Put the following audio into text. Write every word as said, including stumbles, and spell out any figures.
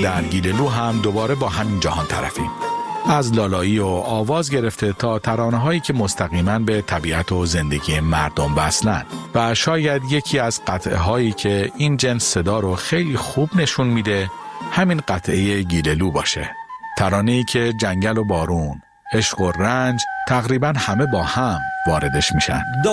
در گیللو هم دوباره با همین جهان طرفیم. از لالایی و آواز گرفته تا ترانه هایی که مستقیما به طبیعت و زندگی مردم وصلن و شاید یکی از قطعه هایی که این جنس صدا رو خیلی خوب نشون میده همین قطعه گیللو باشه. ترانه‌ای که جنگل و بارون، عشق و رنج تقریبا همه با هم واردش میشن.